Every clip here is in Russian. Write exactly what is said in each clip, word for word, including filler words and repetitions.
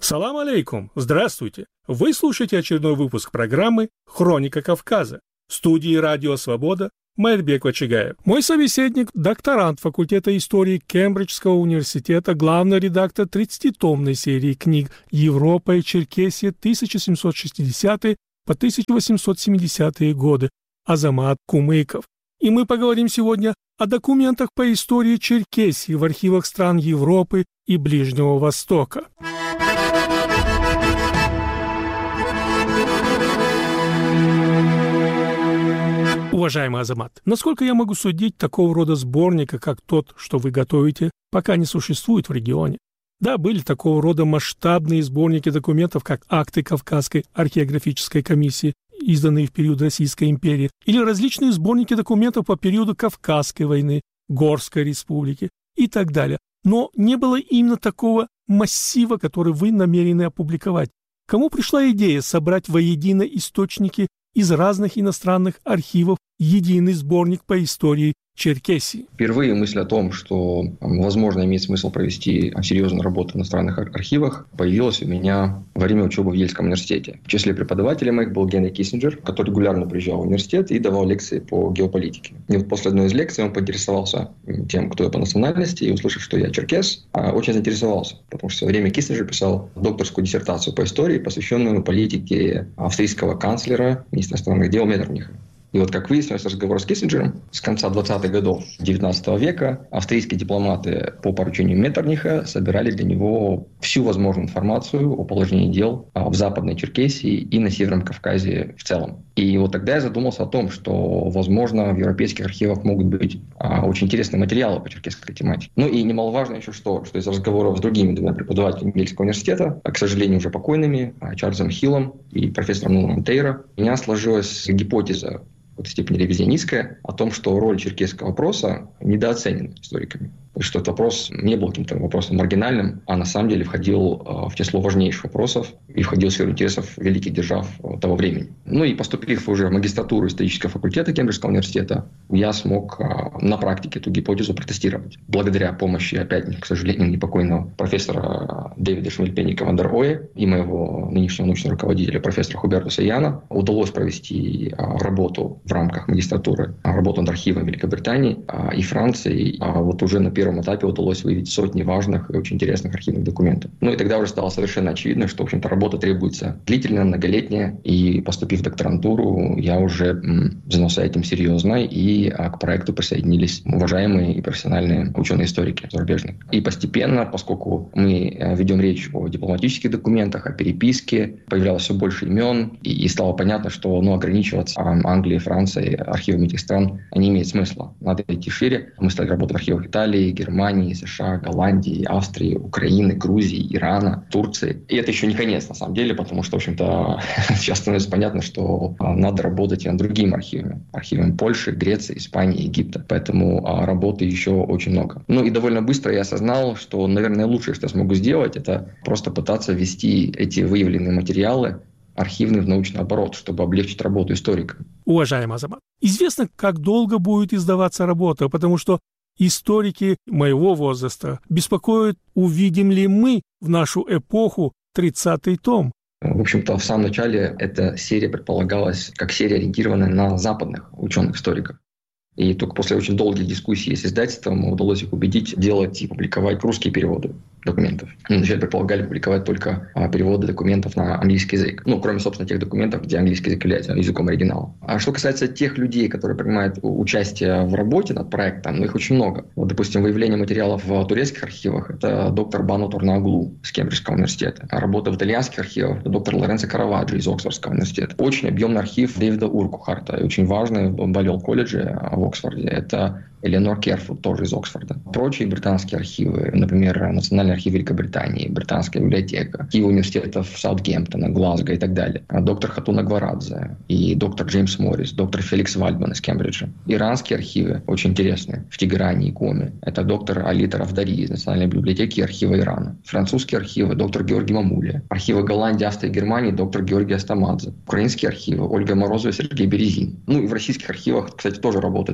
Салам алейкум! Здравствуйте! Вы слушаете очередной выпуск программы «Хроника Кавказа» в студии «Радио Свобода» Майрбек Вачигаев. Мой собеседник – докторант факультета истории Кембриджского университета, главный редактор тридцатитомной серии книг «Европа и Черкесия тысяча семьсот шестидесятые по тысяча восемьсот семидесятые годы» Азамат Кумыков. И мы поговорим сегодня о документах по истории Черкесии в архивах стран Европы и Ближнего Востока. Уважаемый Азамат, насколько я могу судить, такого рода сборника, как тот, что вы готовите, пока не существует в регионе. Да, были такого рода масштабные сборники документов, как акты Кавказской археографической комиссии, изданные в период Российской империи, или различные сборники документов по периоду Кавказской войны, Горской республики и так далее. Но не было именно такого массива, который вы намерены опубликовать. Кому пришла идея собрать воедино источники из разных иностранных архивов единый сборник по истории Черкесии? Впервые мысль о том, что, возможно, имеет смысл провести серьезную работу в иностранных архивах, появилась у меня во время учебы в Ельском университете. В числе преподавателей моих был Генри Киссинджер, который регулярно приезжал в университет и давал лекции по геополитике. И вот после одной из лекций он поинтересовался тем, кто я по национальности, и, услышав, что я черкес, очень заинтересовался, потому что в свое время Киссинджер писал докторскую диссертацию по истории, посвященную политике австрийского канцлера, министра иностранных дел Меттерниха. И вот, как выяснилось, разговор с Киссинджером с конца двадцатых годов девятнадцатого века австрийские дипломаты по поручению Меттерниха собирали для него всю возможную информацию о положении дел в Западной Черкесии и на Северном Кавказе в целом. И вот тогда я задумался о том, что, возможно, в европейских архивах могут быть а, очень интересные материалы по черкесской тематике. Ну и немаловажно еще что, что из разговоров с другими двумя преподавателями Ельского университета, к сожалению, уже покойными, Чарльзом Хиллом и профессором Нуном Тейро, у меня сложилась гипотеза, в какой-то степени ревизионистская, о том, что роль черкесского вопроса недооценена историками. Что этот вопрос не был каким-то вопросом маргинальным, а на самом деле входил в число важнейших вопросов и входил в сферу интересов великих держав того времени. Ну и поступив уже в магистратуру исторического факультета Кембриджского университета, я смог на практике эту гипотезу протестировать. Благодаря помощи, опять, к сожалению, непокойного профессора Дэвида Шмельпенника ван дер Оэ и моего нынешнего научного руководителя профессора Хубертуса Яна удалось провести работу в рамках магистратуры, работу над архивом Великобритании и Франции. А вот уже на первом этапе удалось выявить сотни важных и очень интересных архивных документов. Ну и тогда уже стало совершенно очевидно, что, в общем-то, работа требуется длительная, многолетняя. И, поступив в докторантуру, я уже м, занялся этим серьезно, и а, к проекту присоединились уважаемые и профессиональные ученые-историки зарубежные. И постепенно, поскольку мы ведем речь о дипломатических документах, о переписке, появлялось все больше имен, и, и стало понятно, что ну, ограничиваться Англией, Францией, архивами этих стран не имеет смысла. Надо идти шире. Мы стали работать в архивах Италии, Германии, США, Голландии, Австрии, Украины, Грузии, Ирана, Турции. И это еще не конец, на самом деле, потому что, в общем-то, сейчас становится понятно, что надо работать и над другими архивами. Архивами Польши, Греции, Испании, Египта. Поэтому работы еще очень много. Ну и довольно быстро я осознал, что, наверное, лучшее, что я смогу сделать, это просто пытаться ввести эти выявленные материалы архивный в научный оборот, чтобы облегчить работу историка. Уважаемый Азамат, известно, как долго будет издаваться работа, потому что историки моего возраста беспокоят, увидим ли мы в нашу эпоху тридцатый том. В общем-то, в самом начале эта серия предполагалась как серия, ориентированная на западных ученых-историков. И только после очень долгих дискуссий с издательством удалось их убедить делать и публиковать русские переводы документов. Вначале предполагали публиковать только а, переводы документов на английский язык. Ну, кроме, собственно, тех документов, где английский язык является языком оригинала. А что касается тех людей, которые принимают участие в работе над проектом, ну, их очень много. Вот, допустим, выявление материалов в турецких архивах – это доктор Бану Турнаглу с Кембриджского университета. А работа в итальянских архивах – это доктор Лоренцо Караваджо из Оксфордского университета. Очень объемный архив Дэвида Уркухарта, и очень важный в Баллиол-колледже в Оксфорде. Это Эленор Керфуд, тоже из Оксфорда. Прочие британские архивы, например, Национальный архив Великобритании, Британская библиотека, архивы университетов Саутгемптона, Глазго и так далее. Доктор Хатуна Гварадзе и доктор Джеймс Моррис, доктор Феликс Вальдман из Кембриджа. Иранские архивы очень интересные в Тегеране и Коме. Это доктор Алита Рафдари из Национальной библиотеки и архива Ирана. Французские архивы доктор Георгий Мамулия. Архивы Голландии, Австрии и Германии доктор Георгий Астамадзе. Украинские архивы Ольга Морозова и Сергей Березин. Ну и в российских архивах, кстати, тоже работает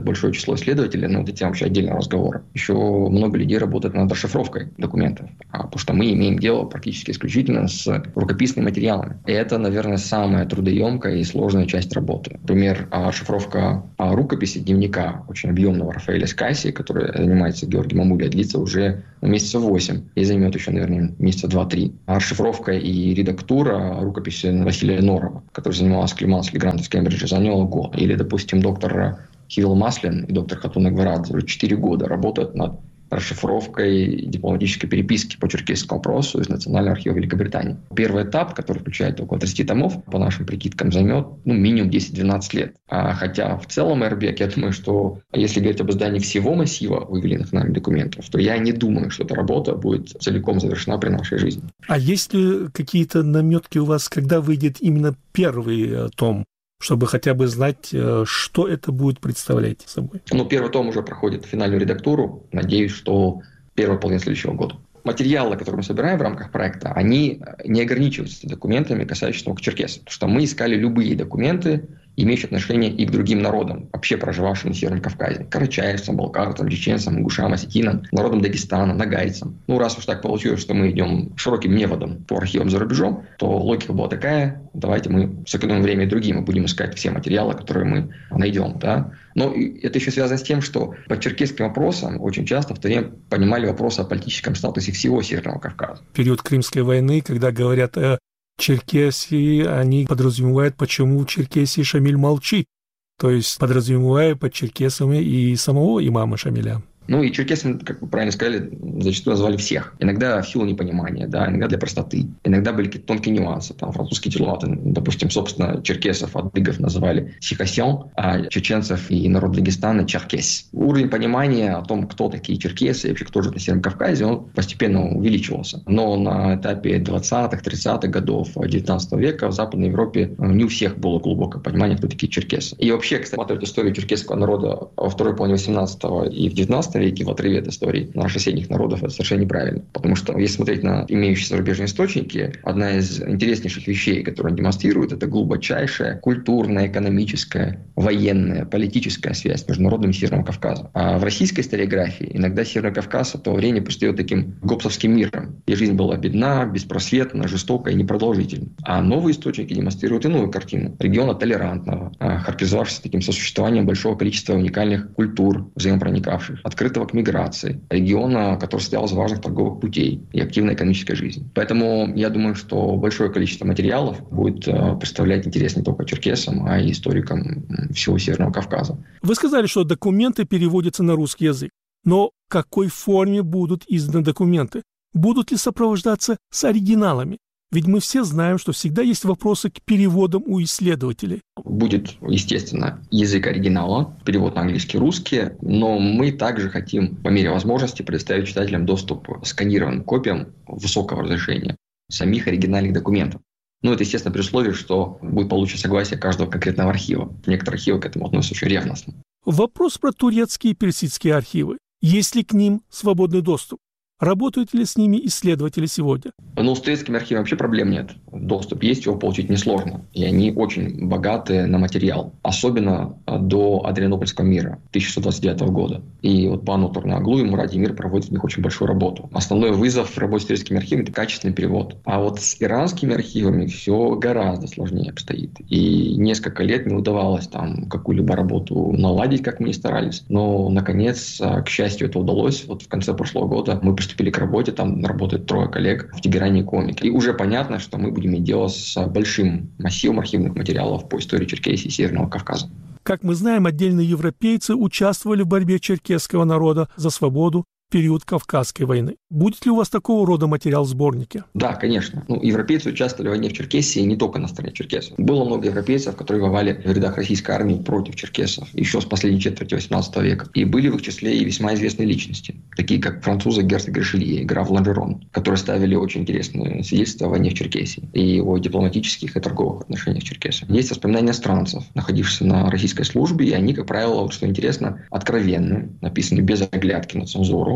большое число исследователей, но это тема вообще отдельного разговора. Еще много людей работают над расшифровкой документов, потому что мы имеем дело практически исключительно с рукописными материалами. И это, наверное, самая трудоемкая и сложная часть работы. Например, расшифровка рукописи дневника очень объемного Рафаэля Скайси, который занимается Георгий Мамуля, длится уже месяца восемь и займет еще, наверное, месяца два-три. А расшифровка и редактура рукописи Василия Норова, который занимался Климанс Легрант из Кембриджа, занял год. Или, допустим, доктор Кирилл Маслин и доктор Хатун Агварадзе уже четыре года работают над расшифровкой дипломатической переписки по черкесскому вопросу из Национального архива Великобритании. Первый этап, который включает около тридцати томов, по нашим прикидкам, займет ну, минимум десять-двенадцать лет. А, хотя в целом Эрбек, я думаю, что если говорить об издании всего массива выявленных нами документов, то я не думаю, что эта работа будет целиком завершена при нашей жизни. А есть ли какие-то наметки у вас, когда выйдет именно первый том, чтобы хотя бы знать, что это будет представлять собой? Ну, первый том уже проходит финальную редактуру. Надеюсь, что первая половина следующего года. Материалы, которые мы собираем в рамках проекта, они не ограничиваются документами, касающимися только черкесов. Потому что мы искали любые документы, имеющие отношение и к другим народам, вообще проживавшим на Северном Кавказе. Карачаевцам, балкарцам, чеченцам, ингушам, осетинам, народам Дагестана, нагайцам. Ну, раз уж так получилось, что мы идем широким неводом по архивам за рубежом, то логика была такая: давайте мы сэкономим время и другим, мы будем искать все материалы, которые мы найдем. Да? Но это еще связано с тем, что под черкесским вопросом очень часто в то время понимали вопрос о политическом статусе всего Северного Кавказа. В период Крымской войны, когда говорят о Черкесии, они подразумевают, почему в Черкесии Шамиль молчит, то есть подразумевая под черкесами и самого имама Шамиля. Ну и черкесами, как вы правильно сказали, зачастую назвали всех. Иногда в силу непонимания, да, иногда для простоты. Иногда были какие-то тонкие нюансы. Там французские дипломаты, допустим, собственно, черкесов, адыгов называли сикасян, а чеченцев и народ Дагестана черкес. Уровень понимания о том, кто такие черкесы и вообще кто живет на Северном Кавказе, он постепенно увеличивался. Но на этапе двадцатых-тридцатых годов девятнадцатого века в Западной Европе не у всех было глубокое понимание, кто такие черкесы. И вообще, кстати, смотреть историю черкесского народа во второй половине восемнадцатого и в девятнадцатом веке в отрыве от истории наших соседних народов, это совершенно неправильно. Потому что, если смотреть на имеющиеся зарубежные источники, одна из интереснейших вещей, которые он демонстрирует, это глубочайшая культурная, экономическая, военная, политическая связь между народами Северного Кавказа. А в российской историографии иногда Северный Кавказ в то время предстает таким гоббсовским миром, где жизнь была бедна, беспросветна, жестокая и непродолжительна. А новые источники демонстрируют иную картину. Региона толерантного, характеризовавшегося таким сосуществованием большого количества уникальных культур, взаимопроникавших, открытого к миграции, региона, который состоял из важных торговых путей и активной экономической жизни. Поэтому я думаю, что большое количество материалов будет представлять интерес не только черкесам, а и историкам всего Северного Кавказа. Вы сказали, что документы переводятся на русский язык. Но в какой форме будут изданы документы? Будут ли сопровождаться с оригиналами? Ведь мы все знаем, что всегда есть вопросы к переводам у исследователей. Будет, естественно, язык оригинала, перевод на английский, русский, но мы также хотим, по мере возможности, предоставить читателям доступ к сканированным копиям высокого разрешения самих оригинальных документов. Ну, это, естественно, при условии, что будет получено согласие каждого конкретного архива. Некоторые архивы к этому относятся очень ревностно. Вопрос про турецкие и персидские архивы. Есть ли к ним свободный доступ? Работают ли с ними исследователи сегодня? Ну, с турецкими архивами вообще проблем нет. Доступ есть, его получить несложно. И они очень богаты на материал. Особенно до Адрианопольского мира тысяча шестьсот двадцать девятого года. И вот Бану Турнаглу и Муради Мир проводят в них очень большую работу. Основной вызов в работе с турецкими архивами – это качественный перевод. А вот с иранскими архивами все гораздо сложнее обстоит. И несколько лет не удавалось там какую-либо работу наладить, как мы ни старались. Но, наконец, к счастью, это удалось. Вот в конце прошлого года мы приступили к работе, там работает трое коллег в Тегеране и Комике. И уже понятно, что мы будем иметь дело с большим массивом архивных материалов по истории Черкесии и Северного Кавказа. Как мы знаем, отдельные европейцы участвовали в борьбе черкесского народа за свободу в период Кавказской войны. Будет ли у вас такого рода материал в сборнике? Да, конечно. Ну, европейцы участвовали в войне в Черкесии не только на стороне черкесов. Было много европейцев, которые воевали в рядах российской армии против черкесов еще с последней четверти восемнадцатого века. И были в их числе и весьма известные личности, такие как французы герцог Ришелье и граф Ланжерон, которые ставили очень интересные свидетельства о войне в Черкесии и о дипломатических и торговых отношениях с черкесами. Есть воспоминания иностранцев, находившихся на российской службе, и они, как правило, вот что интересно, откровенны, написаны без оглядки на цензуру,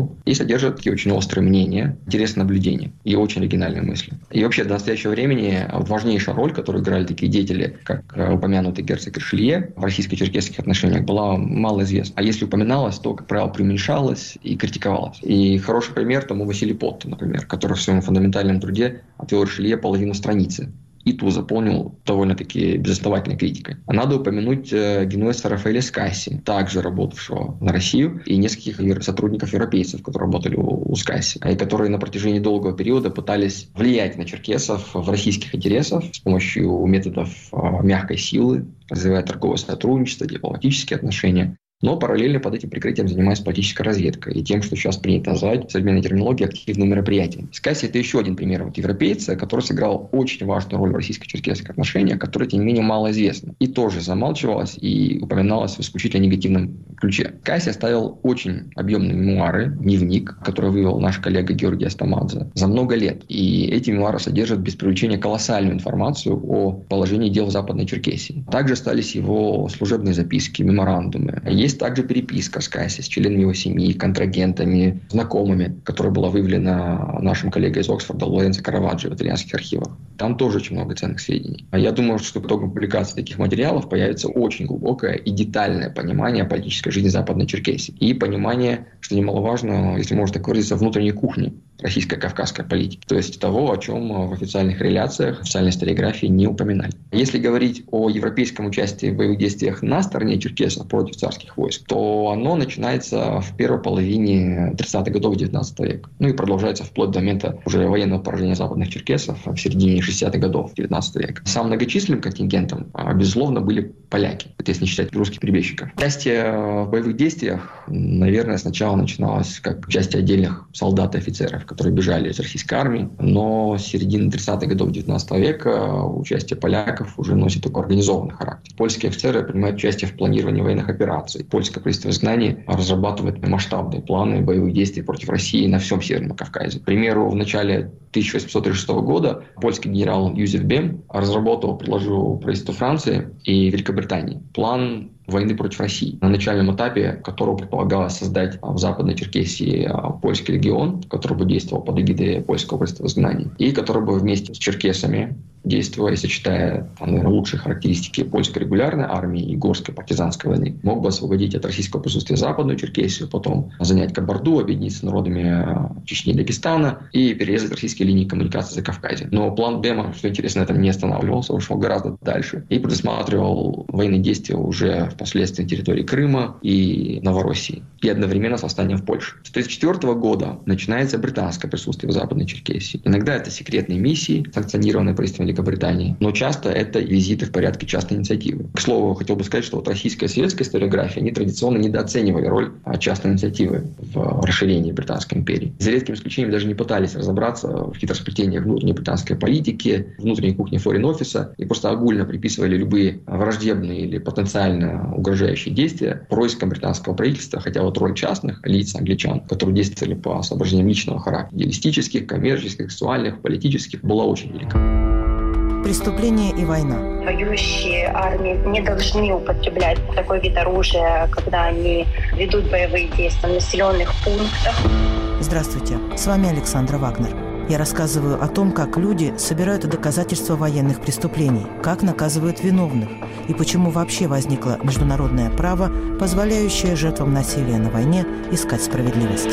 подход и содержит такие очень острые мнения, интересные наблюдения и очень оригинальные мысли. И вообще до настоящего времени важнейшая роль, которую играли такие деятели, как упомянутый герцог Ришелье в российско-черкесских отношениях, была мало известна. А если упоминалась, то, как правило, преуменьшалась и критиковалась. И хороший пример тому Василий Потт, например, который в своем фундаментальном труде отвел Ришелье половину страницы. И ту заполнил довольно-таки безосновательной критикой. А надо упомянуть генуэзца Рафаэля Скасси, также работавшего на Россию, и нескольких сотрудников-европейцев, которые работали у Скасси, и которые на протяжении долгого периода пытались влиять на черкесов в российских интересах с помощью методов мягкой силы, развивая торговое сотрудничество, дипломатические отношения. Но параллельно под этим прикрытием занимаясь политической разведкой и тем, что сейчас принято называть в современной терминологии активным мероприятием. Скасси – это еще один пример вот европейца, который сыграл очень важную роль в российско-черкесских отношениях, которая, тем не менее, мало известна. И тоже замалчивалась и упоминалась в исключительно негативном ключе. Скасси оставил очень объемные мемуары, дневник, который вывел наш коллега Георгий Астамадзе за много лет. И эти мемуары содержат без привлечения колоссальную информацию о положении дел в Западной Черкесии. Также остались его служебные записки, меморандумы. Есть также переписка Скасси с членами его семьи, контрагентами, знакомыми, которая была выявлена нашим коллегой из Оксфорда Лоренцо Караваджо в итальянских архивах. Там тоже очень много ценных сведений. А я думаю, что по итогам публикации таких материалов появится очень глубокое и детальное понимание политической жизни Западной Черкесии. И понимание, что немаловажно, если можно так выразиться, внутренней кухни российско-кавказской политики. То есть того, о чем в официальных реляциях, в официальной историографии не упоминали. Если говорить о европейском участии в боевых действиях на стороне черкесов против царских войск, то оно начинается в первой половине тридцатых годов девятнадцатого века. Ну и продолжается вплоть до момента уже военного поражения западных черкесов в середине шестидесятых годов девятнадцатого века. Самым многочисленным контингентом, безусловно, были поляки, это если не считать русских перебежчиков. Участие в боевых действиях, наверное, сначала начиналось как участие отдельных солдат и офицеров, которые бежали из российской армии, но с середины тридцатых годов девятнадцатого века участие поляков уже носит такой организованный характер. Польские офицеры принимают участие в планировании военных операций. Польское правительство изгнания разрабатывает масштабные планы боевых действий против России на всем Северном Кавказе. К примеру, в начале тысяча восемьсот тридцать шестого года польский генерал Юзеф Бем разработал, предложил правительству Франции и Великобритании план войны против России, на начальном этапе которого предполагалось создать в Западной Черкесии польский легион, который бы действовал под эгидой польского правительства изгнания, и который бы вместе с черкесами, действуя и сочетая, наверное, лучшие характеристики польской регулярной армии и горской партизанской войны, мог бы освободить от российского присутствия Западную Черкесию, потом занять Кабарду, объединиться с народами Чечни и Дагестана и перерезать российские линии коммуникации за Кавказе. Но план Бема, что интересно, на этом не останавливался, ушел гораздо дальше и предусматривал военные действия уже впоследствии на территории Крыма и Новороссии, и одновременно с восстанием в Польше. С тысяча девятьсот тридцать четвёртого года начинается британское присутствие в Западной Черкесии. Иногда это секретные миссии, санкционированные правительством Великобритании, но часто это визиты в порядке частной инициативы. К слову, хотел бы сказать, что вот российская и советская историография, они традиционно недооценивали роль частной инициативы в расширении Британской империи. За редким исключением даже не пытались разобраться в хитросплетениях внутренней британской политики, внутренней кухни форин-офиса и просто огульно приписывали любые враждебные или потенциально угрожающие действия проискам британского правительства, хотя вот роль частных лиц, англичан, которые действовали по соображениям личного характера, идеалистических, коммерческих, сексуальных, политических, была очень велика. Преступление и война. Воюющие армии не должны употреблять такой вид оружия, когда они ведут боевые действия в населенных пунктах. Здравствуйте, с вами Александра Вагнер. Я рассказываю о том, как люди собирают доказательства военных преступлений, как наказывают виновных и почему вообще возникло международное право, позволяющее жертвам насилия на войне искать справедливости.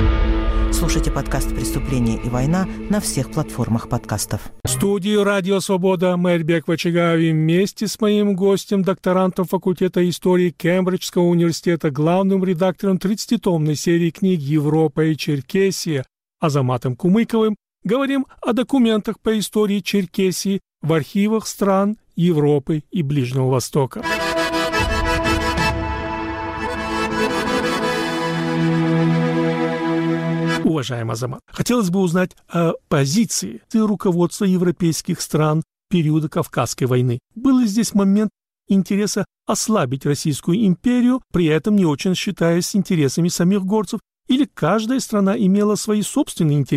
Слушайте подкаст «Преступление и война» на всех платформах подкастов. В студии «Радио Свобода» Мэрбек Вачигави вместе с моим гостем, докторантом факультета истории Кембриджского университета, главным редактором тридцатитомной серии книг «Европа и Черкесия» Азаматом Кумыковым говорим о документах по истории Черкесии в архивах стран Европы и Ближнего Востока. Уважаемый Азамат, хотелось бы узнать о позиции руководства европейских стран периода Кавказской войны. Был ли здесь момент интереса ослабить Российскую империю, при этом не очень считаясь интересами самих горцев, или каждая страна имела свои собственные интересы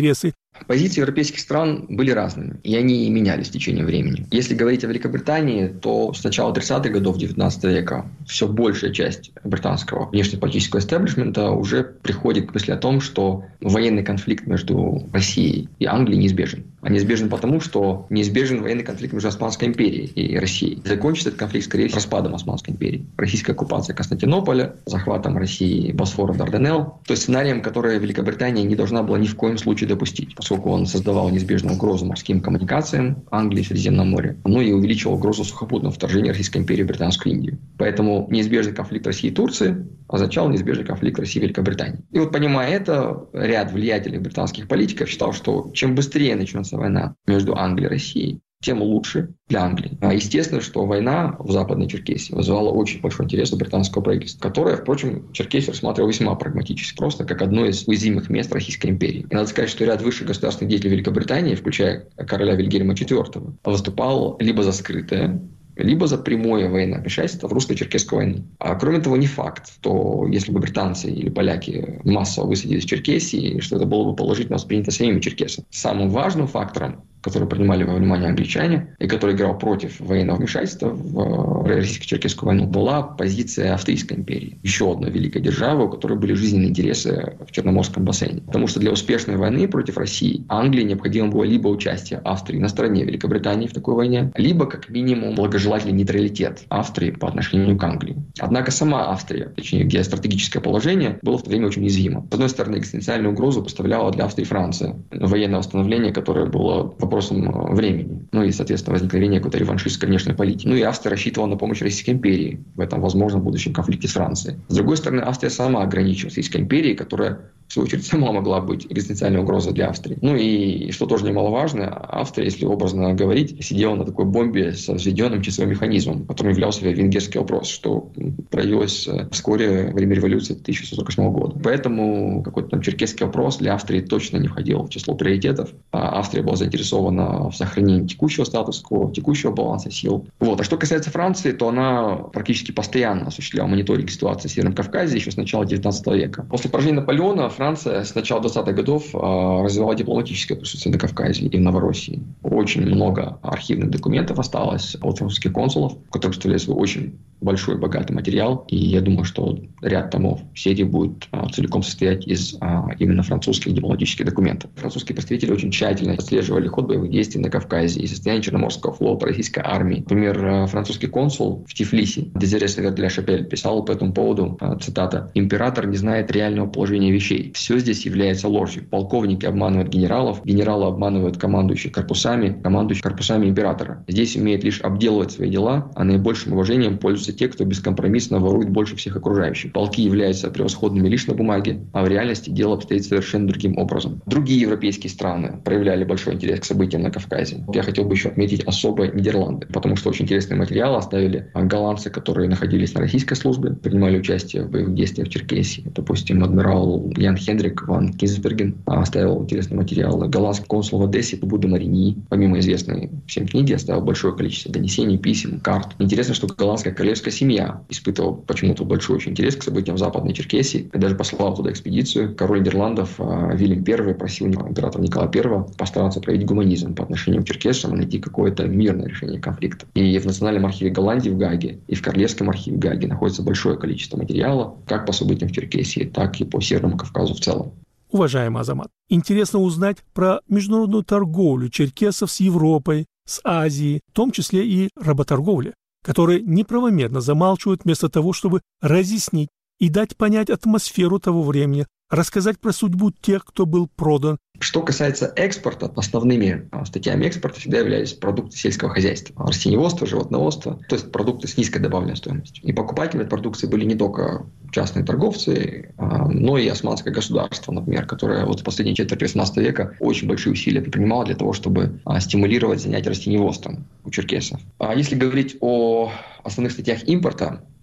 Позиции европейских стран были разными, и они менялись в течение времени. Если говорить о Великобритании, то с начала тридцатых годов девятнадцатого века все большая часть британского внешнеполитического эстеблишмента уже приходит к мысли о том, что военный конфликт между Россией и Англией неизбежен. А неизбежен потому, что неизбежен военный конфликт между Османской империей и Россией. Закончится этот конфликт, скорее всего, распадом Османской империи. Российская оккупация Константинополя, захватом России Босфора, Дарданелл. То есть сценарием, который Великобритания не должна была ни в коем случае допустить, поскольку он создавал неизбежную угрозу морским коммуникациям Англии в Средиземном море, ну и увеличивал угрозу сухопутного вторжения Российской империи в Британскую Индию. Поэтому неизбежный конфликт России и Турции означал неизбежный конфликт России и Великобритании. И вот понимая это, ряд влиятельных британских политиков считал, что чем быстрее начнется война между Англией и Россией, тем лучше для Англии. А естественно, что война в Западной Черкесии вызывала очень большой интерес у британского правительства, которое, впрочем, Черкесию рассматривало весьма прагматически, просто как одно из уязвимых мест Российской империи. И надо сказать, что ряд высших государственных деятелей Великобритании, включая короля Вильгельма четвёртого, выступал либо за скрытое, либо за прямое военное вмешательство в русско-черкесскую войну. А кроме того, не факт, что если бы британцы или поляки массово высадились в Черкесии, что это было бы положительно воспринято самими черкесами. Самым важным фактором, который принимали во внимание англичане, и который играл против военного вмешательства в российско-черкесскую войну, была позиция Австрийской империи. Еще одна великая держава, у которой были жизненные интересы в Черноморском бассейне. Потому что для успешной войны против России Англии необходимо было либо участие Австрии на стороне Великобритании в такой войне, либо, как минимум, благожелательный нейтралитет Австрии по отношению к Англии. Однако сама Австрия, точнее, геостратегическое положение, было в то время очень уязвимо. С одной стороны, экзистенциальную угрозу поставляла для Австрии Франция. Военное восстановление, которое было вопросом времени. Ну и, соответственно, возникновение какой-то реваншистской внешней политики. Ну и Австрия рассчитывала на помощь Российской империи в этом возможном будущем конфликте с Францией. С другой стороны, Австрия сама ограничивалась Российской империей, которая, в свою очередь, сама могла быть экзистенциальной угрозой для Австрии. Ну и, что тоже немаловажно, Австрия, если образно говорить, сидела на такой бомбе с взведенным часовым механизмом, которым являлся венгерский вопрос, что проявилось вскоре во время революции тысяча девятьсот сорок восьмого года. Поэтому какой-то там черкесский вопрос для Австрии точно не входил в число приоритетов. А Австрия была заинтересована в сохранении текущего статус-кво, текущего баланса сил. Вот. А что касается Франции, то она практически постоянно осуществляла мониторинг ситуации в Северном Кавказе еще с начала девятнадцатого века. После поражения Наполеона Франция с начала двадцатых годов развивала дипломатическое присутствие на Кавказе и в Новороссии. Очень много архивных документов осталось от французских консулов, которые представляют свой очень большой, богатый материал. И я думаю, что ряд томов серии будет а, целиком состоять из а, именно французских дипломатических документов. Французские представители очень тщательно отслеживали ход боевых действий на Кавказе и состояние Черноморского флота, российской армии. Например, французский консул в Тифлисе Дезире Савер-де-ля-Шапель писал по этому поводу, а, цитата: «Император не знает реального положения вещей. Все здесь является ложью. Полковники обманывают генералов, генералы обманывают командующих корпусами, командующих корпусами императора. Здесь умеет лишь обделывать свои дела, а наибольшим уважением пользуются те, кто бескомпромиссно ворует больше всех окружающих. Полки являются превосходными лишь на бумаге, а в реальности дело обстоит совершенно другим образом». Другие европейские страны проявляли большой интерес к событиям на Кавказе. Я хотел бы еще отметить особо Нидерланды, потому что очень интересные материалы оставили голландцы, которые находились на российской службе, принимали участие в боевых действиях в Черкесии. Допустим, адмирал Ян Хендрик ван Кинсберген оставил интересные материалы. Голландский консул в Одессе Будо Марини, помимо известной всем книги, оставил большое количество донесений, писем, карт. Интересно, что голландская королевская семья испытывала почему-то большой очень интерес к событиям в Западной Черкесии и даже послал туда экспедицию. Король Нидерландов Вильям Первый просил императора Николая Первого постараться проявить гуманизм по отношению к черкесам и найти какое-то мирное решение конфликта. И в Национальном архиве Голландии в Гааге, и в Королевском архиве Гааге находится большое количество материала, как по событиям в Черкесии, так и по Северному Кавказу в целом. Уважаемый Азамат, интересно узнать про международную торговлю черкесов с Европой, с Азией, в том числе и работорговлю, которые неправомерно замалчивают вместо того, чтобы разъяснить и дать понять атмосферу того времени, рассказать про судьбу тех, кто был продан. Что касается экспорта, основными статьями экспорта всегда являлись продукты сельского хозяйства, растениеводство, животноводство, то есть продукты с низкой добавленной стоимостью. И покупателями продукции были не только частные торговцы, но и османское государство, например, которое вот в последней четверти восемнадцатого века очень большие усилия предпринимало для того, чтобы стимулировать занятия растениеводством у черкесов. А если говорить о основных статьях импорта,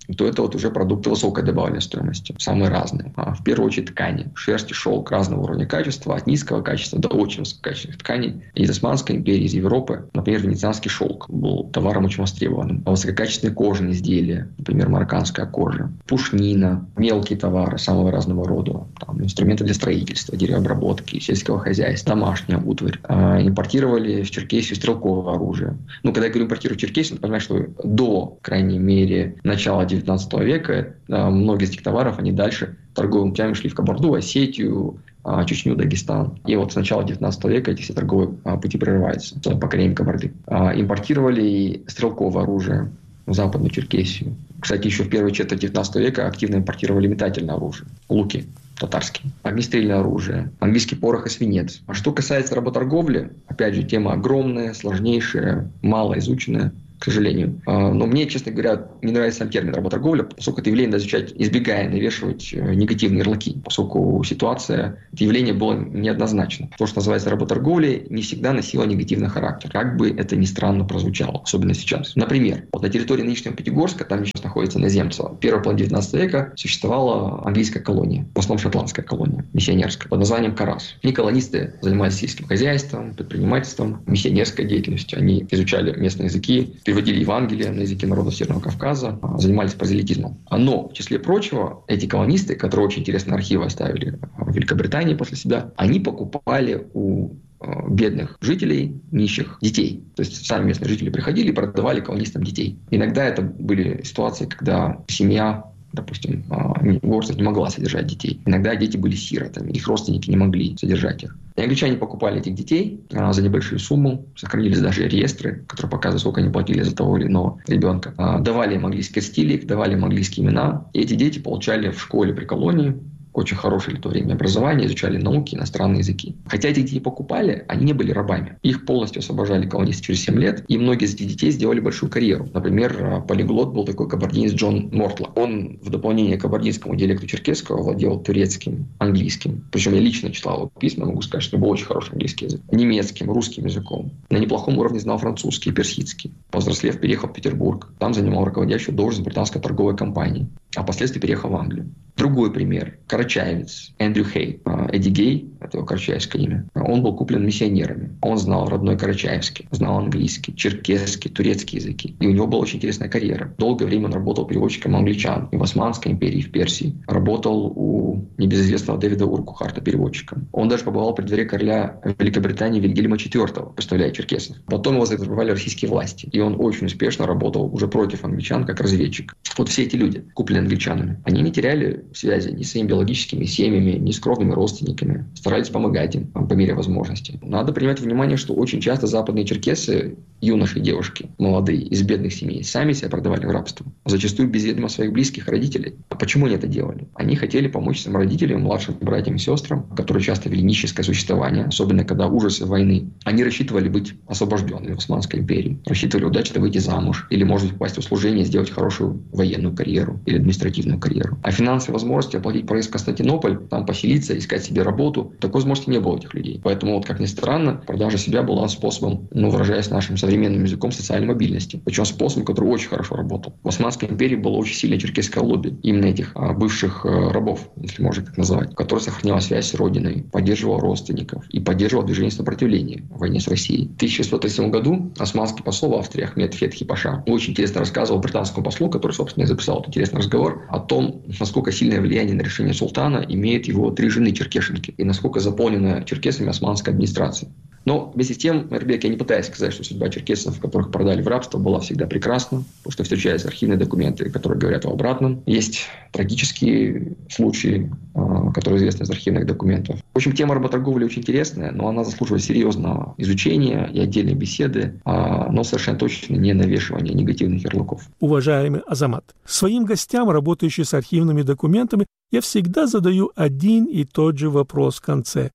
то это вот уже продукты высокой добавленной стоимости, самые разные. А в первую очередь ткани, шерсть и шелк разного уровня качества, от низкого качества до очень высококачественных тканей. Из Османской империи, из Европы, например, венецианский шелк был товаром очень востребованным. А высококачественные кожаные изделия, например, марокканская кожа, пушнина, мелкие товары самого разного рода, там, инструменты для строительства, деревообработки, сельского хозяйства, домашняя утварь. А, импортировали в Черкесию стрелковое оружие. Ну, когда я говорю импортировать в Черкесию, надо понимать, что до, по крайней мере, начала девятнадцатого века а, многие из этих товаров, они дальше торговыми путями шли в Кабарду, Осетию, а, Чечню, Дагестан. И вот с начала девятнадцатого века эти все торговые а, пути прерываются, покорением Кабарды. А, импортировали стрелковое оружие в Западную Черкесию. Кстати, еще в первой четверти девятнадцатого века активно импортировали метательное оружие, луки татарские, огнестрельное оружие, английский порох и свинец. А что касается работорговли, опять же, тема огромная, сложнейшая, мало изученная, к сожалению. Но мне, честно говоря, не нравится сам термин работорговля, поскольку это явление надо изучать, избегая навешивать негативные ярлыки, поскольку ситуация, это явление было неоднозначно. То, что называется работорговлей, не всегда носило негативный характер, как бы это ни странно прозвучало, особенно сейчас. Например, вот на территории нынешнего Пятигорска, там сейчас находится иноземцы, в первой половине девятнадцатого века существовала английская колония, в основном шотландская колония, миссионерская, под названием Карас. И колонисты занимались сельским хозяйством, предпринимательством, миссионерской деятельностью. Они изучали местные языки, переводили Евангелие на языке народов Северного Кавказа, занимались прозелитизмом. Но, в числе прочего, эти колонисты, которые очень интересные архивы оставили в Великобритании после себя, они покупали у бедных жителей, нищих детей. То есть сами местные жители приходили и продавали колонистам детей. Иногда это были ситуации, когда семья, допустим, горстка не могла содержать детей. Иногда дети были сиротами, их родственники не могли содержать их. И англичане покупали этих детей за небольшую сумму, сохранились даже реестры, которые показывают, сколько они платили за того или иного ребенка. Давали им английские стили, давали им английские имена. И эти дети получали в школе при колонии очень хорошее в то время образование, изучали науки, иностранные языки. Хотя этих детей покупали, они не были рабами. Их полностью освобождали колонисты через семь лет, и многие из этих детей сделали большую карьеру. Например, полиглот был такой кабардинец Джон Мортла. Он в дополнение к кабардинскому диалекту черкесского владел турецким, английским. Причем я лично читал его письма, могу сказать, что был очень хороший английский язык. Немецким, русским языком. На неплохом уровне знал французский и персидский. Повзрослев, переехал в Петербург. Там занимал руководящую должность британской торговой компании. А впоследствии переехал в Англию. Другой пример. Карачаевец Эндрю Хей. Эдди Гей, это его карачаевское имя. Он был куплен миссионерами. Он знал родной карачаевский, знал английский, черкесский, турецкий языки. И у него была очень интересная карьера. Долгое время он работал переводчиком англичан и в Османской империи, и в Персии. Работал у небезызвестного Дэвида Уркухарта переводчиком. Он даже побывал при дворе короля Великобритании Вильгельма четвёртого, представляя черкесов. Потом его завербовали российские власти. И он очень успешно работал уже против англичан как разведчик. Вот все эти люди, купленные англичанами, они не теряли связи ни с своими биологическими семьями, ни с кровными родственниками. Старались помогать им по мере возможности. Надо принимать во внимание, что очень часто западные черкесы, юноши и девушки, молодые, из бедных семей, сами себя продавали в рабство. Зачастую без ведома своих близких родителей. А почему они это делали? Они хотели помочь своим родителям, младшим братьям и сестрам, которые часто вели нищенское существование, особенно когда ужасы войны. Они рассчитывали быть освобожденными в Османской империи. Рассчитывали удачно выйти замуж или, может быть, попасть в услужение, сделать хорошую военную карьеру или административную карьеру. А финансовые возможности оплатить проезд в Константинополь, там поселиться, искать себе работу, такой возможности не было у этих людей. Поэтому, вот, как ни странно, продажа себя была способом, ну, выражаясь нашим современным языком, социальной мобильности. Причем способом, который очень хорошо работал. В Османской империи было очень сильное черкесское лобби именно этих а, бывших а, рабов, если можно так назвать, который сохранял связь с родиной, поддерживал родственников и поддерживал движение сопротивления в войне с Россией. В тысяча шестьсот тридцать седьмом году османский посол в Австрии Ахмед Фетхи Паша очень интересно рассказывал британскому послу, который, собственно, и записал этот интересный разговор, о том, насколько сильное влияние на решение султана имеют его три жены черкешенки и насколько заполнена черкесами османская администрация. Но вместе с тем, Эрбек, я не пытаюсь сказать, что судьба черкесов, которых продали в рабство, была всегда прекрасна, потому что встречаются архивные документы, которые говорят о обратном. Есть трагические случаи, которые известны из архивных документов. В общем, тема работорговли очень интересная, но она заслуживает серьезного изучения и отдельной беседы, но совершенно точно не навешивания негативных ярлыков. Уважаемый Азамат, своим гостям, работающим с архивными документами, я всегда задаю один и тот же вопрос в конце.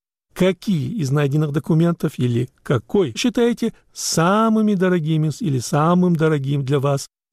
Какие из найденных документов или какой считаете самыми дорогими или самым дорогим для вас,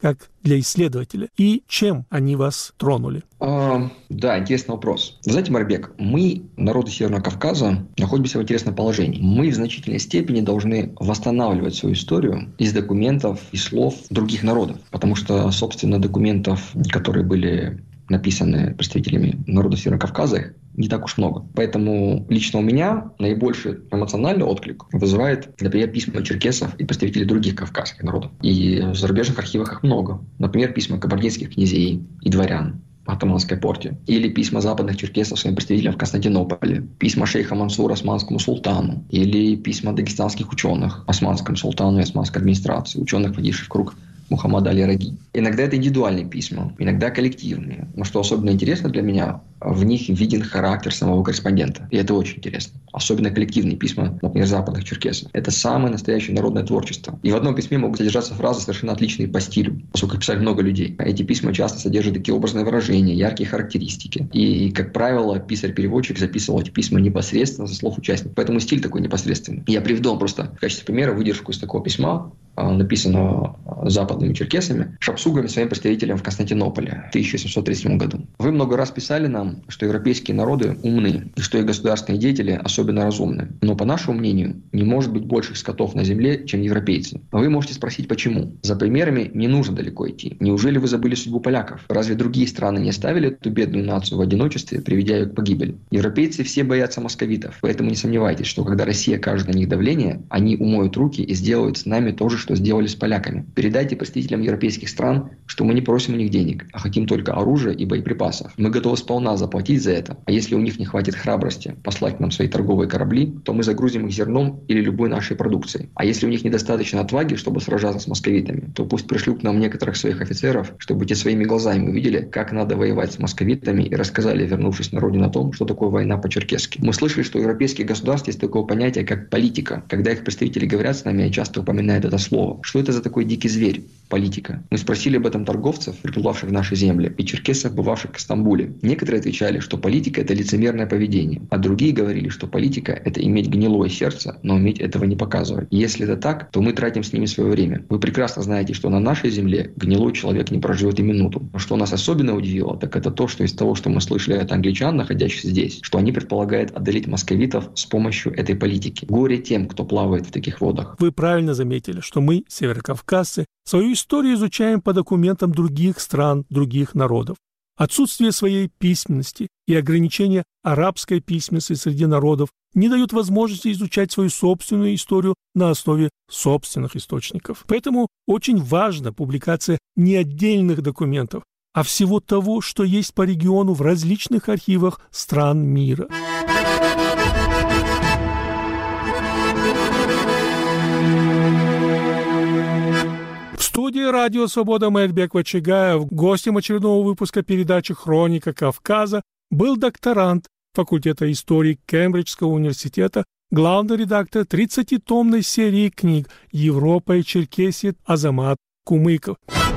как для исследователя? И чем они вас тронули? А, да, интересный вопрос. Вы знаете, Марбек, мы, народы Северного Кавказа, находимся в интересном положении. Мы в значительной степени должны восстанавливать свою историю из документов и слов других народов. Потому что, собственно, документов, которые были написаны представителями народа Северного Кавказа, не так уж много. Поэтому лично у меня наибольший эмоциональный отклик вызывает, например, письма черкесов и представителей других кавказских народов. И в зарубежных архивах их много. Например, письма кабардинских князей и дворян в Атаманской порте. Или письма западных черкесов своим представителям в Константинополе. Письма шейха Мансура османскому султану. Или письма дагестанских ученых османскому султану и османской администрации. Ученых, входивших в круг Мухаммада Али-Раги. Иногда это индивидуальные письма, иногда коллективные. Но что особенно интересно для меня, в них виден характер самого корреспондента. И это очень интересно. Особенно коллективные письма, например, западных черкесов. Это самое настоящее народное творчество. И в одном письме могут содержаться фразы совершенно отличные по стилю, поскольку их писали много людей. Эти письма часто содержат такие образные выражения, яркие характеристики. И, как правило, писарь-переводчик записывал эти письма непосредственно со слов участников. Поэтому стиль такой непосредственный. Я приведу вам просто в качестве примера выдержку из такого письма, написанного западными черкесами, шапсугами, своим представителям в Константинополе в тысяча семьсот тридцать седьмом году. Вы много раз писали нам, что европейские народы умны, и что их государственные деятели особенно разумны. Но, по нашему мнению, не может быть больших скотов на земле, чем европейцы. Вы можете спросить, почему? За примерами не нужно далеко идти. Неужели вы забыли судьбу поляков? Разве другие страны не оставили эту бедную нацию в одиночестве, приведя ее к погибели? Европейцы все боятся московитов, поэтому не сомневайтесь, что когда Россия окажет на них давление, они умоют руки и сделают с нами то же, что сделали с поляками. Передайте представителям европейских стран, что мы не просим у них денег, а хотим только оружия и боеприпасов. Мы готовы сполна заплатить за это. А если у них не хватит храбрости послать к нам свои торговые корабли, то мы загрузим их зерном или любой нашей продукцией. А если у них недостаточно отваги, чтобы сражаться с московитами, то пусть пришлют к нам некоторых своих офицеров, чтобы те своими глазами увидели, как надо воевать с московитами, и рассказали, вернувшись на родину, о том, что такое война по-черкесски. Мы слышали, что у европейских государств есть такое понятие, как политика. Когда их представители говорят с нами, я часто упоминаю это слово. Что это за такой дикий зверь? Политика. Мы спросили об этом торговцев, прибывавших в наши земли, и черкесов, бывавших в Стамбуле. Некоторые отвечали, что политика – это лицемерное поведение, а другие говорили, что политика – это иметь гнилое сердце, но уметь этого не показывать. И если это так, то мы тратим с ними свое время. Вы прекрасно знаете, что на нашей земле гнилой человек не проживет и минуту. Но что нас особенно удивило, так это то, что из того, что мы слышали от англичан, находящихся здесь, что они предполагают одолеть московитов с помощью этой политики. Горе тем, кто плавает в таких водах. Вы правильно заметили, что мы, северокавказцы, свою историю изучаем по документам других стран, других народов. Отсутствие своей письменности и ограничение арабской письменности среди народов не дают возможности изучать свою собственную историю на основе собственных источников. Поэтому очень важна публикация не отдельных документов, а всего того, что есть по региону в различных архивах стран мира. В студии «Радио Свобода» Маятбек Вачигаев, гостем очередного выпуска передачи «Хроника Кавказа» был докторант факультета истории Кембриджского университета, главный редактор тридцатитомной серии книг «Европа и Черкесия» Азамат Кумыков.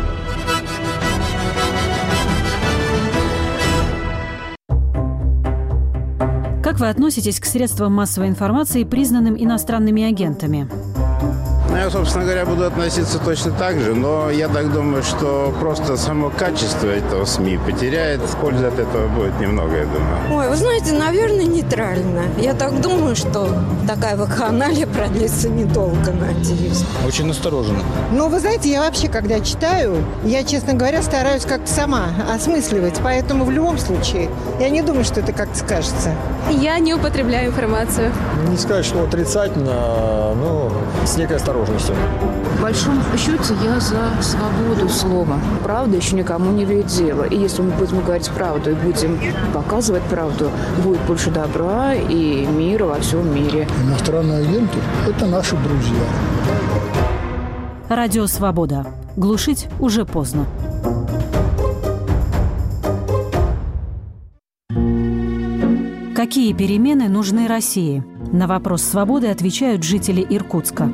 Как вы относитесь к средствам массовой информации, признанным иностранными агентами? Я, собственно говоря, буду относиться точно так же, но я так думаю, что просто само качество этого СМИ потеряет, пользы от этого будет немного, я думаю. Ой, вы знаете, наверное, нейтрально. Я так думаю, что такая вакханалия продлится недолго, надеюсь. Очень настороженно. Ну, вы знаете, я вообще, когда читаю, я, честно говоря, стараюсь как-то сама осмысливать, поэтому в любом случае я не думаю, что это как-то скажется. Я не употребляю информацию. Не сказать, что отрицательно, но с некой осторожностью. В большом счете я за свободу слова. Правда еще никому не вредит дело. И если мы будем говорить правду и будем показывать правду, будет больше добра и мира во всем мире. Иностранные агенты – это наши друзья. Радио «Свобода». Глушить уже поздно. Какие перемены нужны России? На вопрос «Свободы» отвечают жители Иркутска.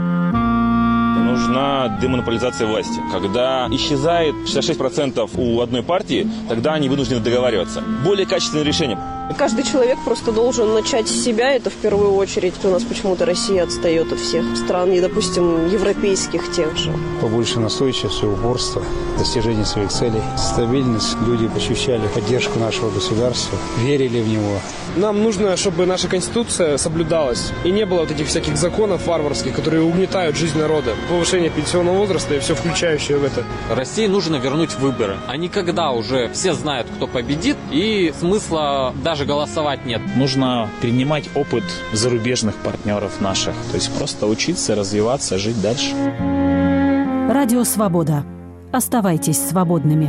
Нужна демонополизация власти. Когда исчезает шестьдесят шесть процентов у одной партии, тогда они вынуждены договариваться. Более качественное решение. Каждый человек просто должен начать с себя, это в первую очередь. У нас почему-то Россия отстает от всех стран, и, допустим, европейских тех же. Побольше настойчивости, упорства, достижения своих целей, стабильность. Люди ощущали поддержку нашего государства, верили в него. Нам нужно, чтобы наша Конституция соблюдалась, и не было вот этих всяких законов варварских, которые угнетают жизнь народа. Повышение пенсионного возраста и все включающее в это. России нужно вернуть выборы, а не когда уже все знают, кто победит, и смысла даже голосовать нет. Нужно перенимать опыт зарубежных партнеров наших, то есть просто учиться, развиваться, жить дальше. Радио «Свобода». Оставайтесь свободными.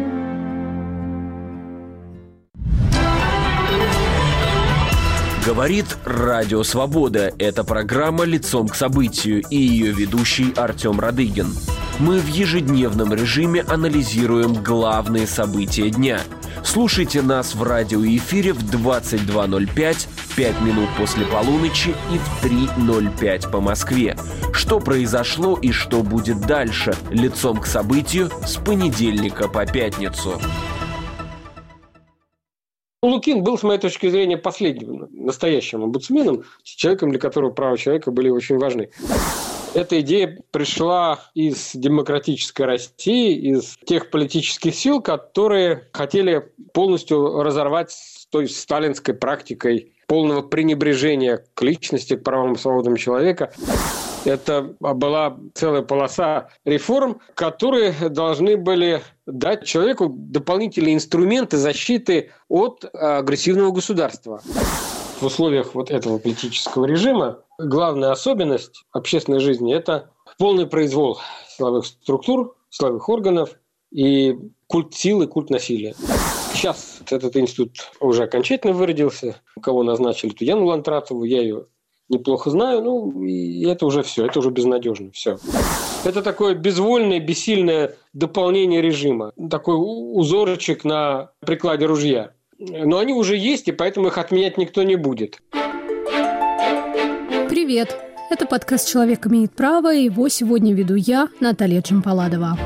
Говорит Радио Свобода. Это программа «Лицом к событию» и ее ведущий Артем Радыгин. Мы в ежедневном режиме анализируем главные события дня. Слушайте нас в радиоэфире в двадцать два ноль пять, пять минут после полуночи и в три ноль пять по Москве. Что произошло и что будет дальше? Лицом к событию с понедельника по пятницу. Лукин был, с моей точки зрения, последним настоящим омбудсменом, человеком, для которого права человека были очень важны. Эта идея пришла из демократической России, из тех политических сил, которые хотели полностью разорвать с той сталинской практикой полного пренебрежения к личности, к правам и свободам человека. Это была целая полоса реформ, которые должны были дать человеку дополнительные инструменты защиты от агрессивного государства. В условиях вот этого политического режима главная особенность общественной жизни – это полный произвол силовых структур, силовых органов и культ силы, культ насилия. Сейчас этот институт уже окончательно выродился. Кого назначили, ту Яну Лантратову, я ее неплохо знаю, ну и это уже все, это уже безнадежно, все. Это такое безвольное, бессильное дополнение режима, такой узорчик на прикладе ружья. Но они уже есть, и поэтому их отменять никто не будет. Привет! Это подкаст «Человек имеет право», и его сегодня веду я, Наталья Джампаладова.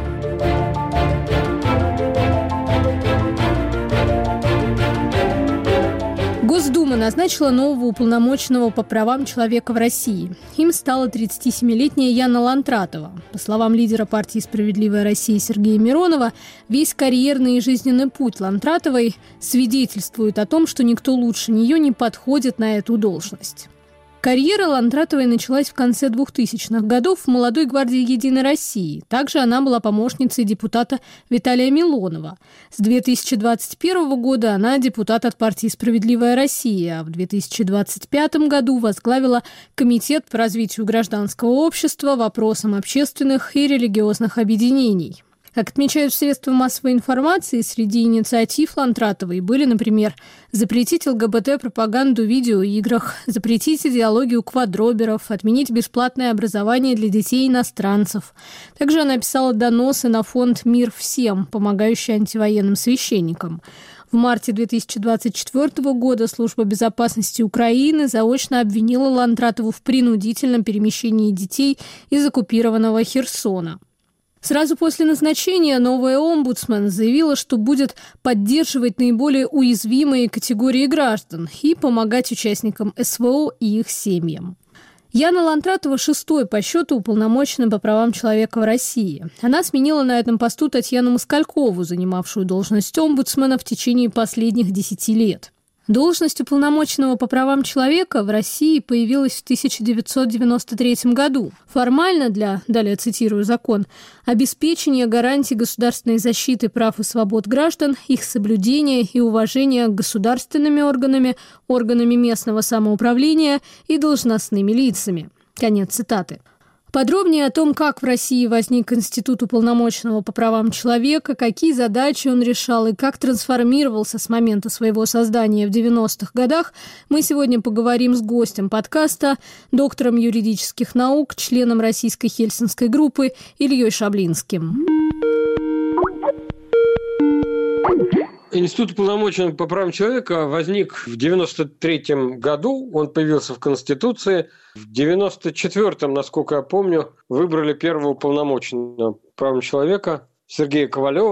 Госдума назначила нового уполномоченного по правам человека в России. Им стала тридцатисемилетняя Яна Лантратова. По словам лидера партии «Справедливая Россия» Сергея Миронова, весь карьерный и жизненный путь Лантратовой свидетельствует о том, что никто лучше нее не подходит на эту должность. Карьера Лантратовой началась в конце двухтысячных годов в молодой гвардии «Единой России». Также она была помощницей депутата Виталия Милонова. С две тысячи двадцать первого года она депутат от партии «Справедливая Россия», а в две тысячи двадцать пятом году возглавила Комитет по развитию гражданского общества, вопросам общественных и религиозных объединений. Как отмечают средства массовой информации, среди инициатив Лантратовой были, например, запретить ЛГБТ-пропаганду в видеоиграх, запретить идеологию квадроберов, отменить бесплатное образование для детей-иностранцев. Также она писала доносы на фонд «Мир всем», помогающий антивоенным священникам. В марте две тысячи двадцать четвёртого года Служба безопасности Украины заочно обвинила Лантратову в принудительном перемещении детей из оккупированного Херсона. Сразу после назначения новая омбудсмен заявила, что будет поддерживать наиболее уязвимые категории граждан и помогать участникам СВО и их семьям. Яна Лантратова шестой по счету уполномоченный по правам человека в России. Она сменила на этом посту Татьяну Москалькову, занимавшую должность омбудсмена в течение последних десяти лет. Должность уполномоченного по правам человека в России появилась в тысяча девятьсот девяносто третьем году. Формально для, далее цитирую закон, обеспечения гарантий государственной защиты прав и свобод граждан, их соблюдения и уважения государственными органами, органами местного самоуправления и должностными лицами. Конец цитаты. Подробнее о том, как в России возник институт уполномоченного по правам человека, какие задачи он решал и как трансформировался с момента своего создания в девяностых годах, мы сегодня поговорим с гостем подкаста, доктором юридических наук, членом Российской Хельсинской группы Ильей Шаблинским. Институт уполномоченного по правам человека возник в девяносто третьем году, он появился в Конституции. В девяносто четвёртом, насколько я помню, выбрали первого уполномоченного по правам человека Сергея Ковалева.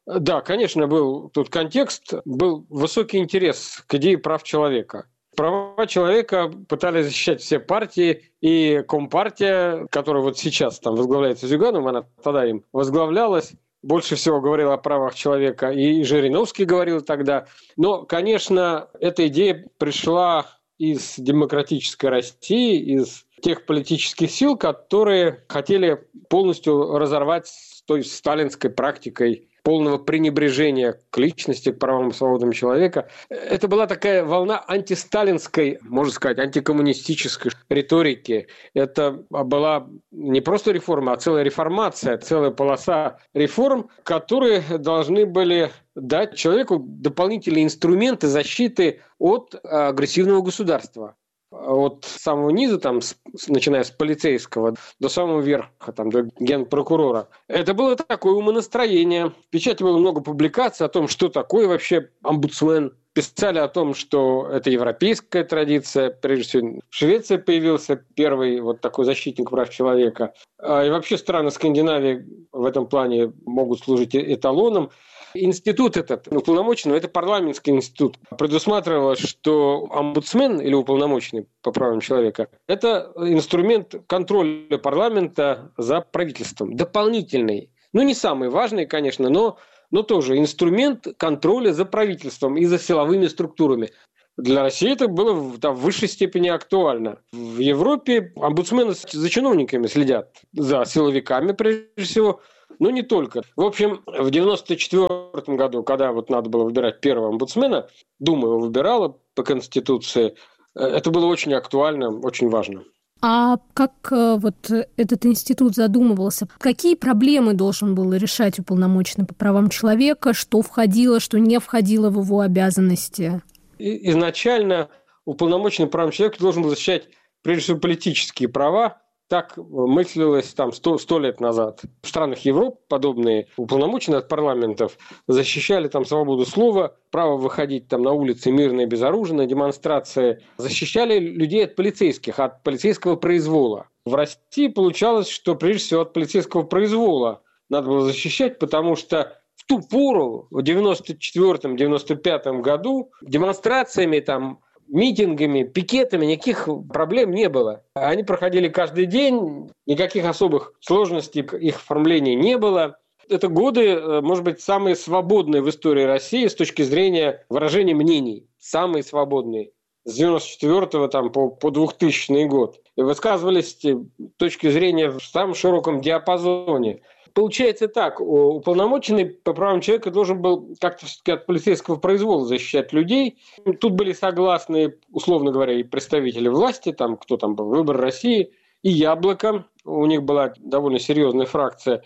Да, конечно, был тут контекст, был высокий интерес к идее прав человека. Права человека пытались защищать все партии, и Компартия, которая вот сейчас там возглавляется Зюгановым, она тогда им возглавлялась, больше всего говорила о правах человека, и Жириновский говорил тогда. Но, конечно, эта идея пришла из демократической России, из тех политических сил, которые хотели полностью разорвать с той сталинской практикой полного пренебрежения к личности, к правам и свободам человека. Это была такая волна антисталинской, можно сказать, антикоммунистической риторики. Это была не просто реформа, а целая реформация, целая полоса реформ, которые должны были дать человеку дополнительные инструменты защиты от агрессивного государства. От самого низа, там, с, начиная с полицейского, до самого верха, там, до генпрокурора. Это было такое умонастроение. В печати было много публикаций о том, что такое вообще омбудсмен. Писали о том, что это европейская традиция. Прежде всего, в Швеции появился первый вот такой защитник прав человека. И вообще страны Скандинавии в этом плане могут служить эталоном. Институт этот, уполномоченный, это парламентский институт, предусматривало, что омбудсмен или уполномоченный по правам человека – это инструмент контроля парламента за правительством, дополнительный. Ну, не самый важный, конечно, но, но тоже инструмент контроля за правительством и за силовыми структурами. Для России это было да, в высшей степени актуально. В Европе омбудсмены за чиновниками следят, за силовиками прежде всего, но не только. В общем, в девяносто четвёртом году, когда вот надо было выбирать первого омбудсмена, Дума его выбирала по Конституции, это было очень актуально, очень важно. А как вот этот институт задумывался? Какие проблемы должен был решать уполномоченный по правам человека? Что входило, что не входило в его обязанности? Изначально уполномоченный по правам человека должен был защищать, прежде всего, политические права. Так мыслилось там сто лет назад. В странах Европы подобные уполномоченные от парламентов защищали там свободу слова, право выходить там на улицы мирно и безоружно, демонстрации, защищали людей от полицейских, от полицейского произвола. В России получалось, что прежде всего от полицейского произвола надо было защищать, потому что в ту пору, в девяносто четвёртом — девяносто пятом году, демонстрациями там, митингами, пикетами никаких проблем не было. Они проходили каждый день, никаких особых сложностей их оформления не было. Это годы, может быть, самые свободные в истории России с точки зрения выражения мнений. Самые свободные. С девяносто четвёртого там, по, по двухтысячный год. И высказывались точки зрения в самом широком диапазоне. Получается так, уполномоченный по правам человека должен был как-то все-таки от полицейского произвола защищать людей. Тут были согласны, условно говоря, и представители власти, там, кто там был, «Выбор России», и «Яблоко», у них была довольно серьезная фракция,